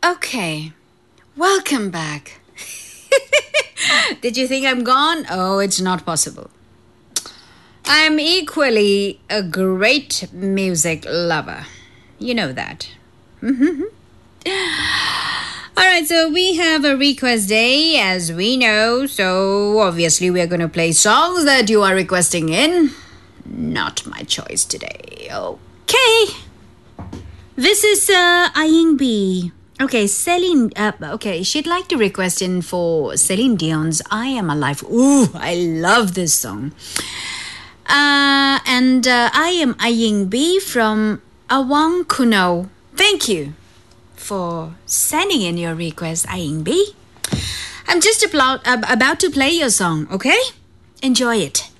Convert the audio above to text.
Okay, welcome back. Did you think I'm gone? Oh, it's not possible. I'm equally a great music lover. You know that. All right, so we have a request day, as we know. So obviously, we're going to play songs that you are requesting in. Not my choice today. Okay. This is Aying B. Okay, Celine. Okay, she'd like to request in for Celine Dion's "I Am Alive." Ooh, I love this song. And I am Aying B from Awang Kuno. Thank you for sending in your request, Aying B. I'm just about to play your song, okay? Enjoy it.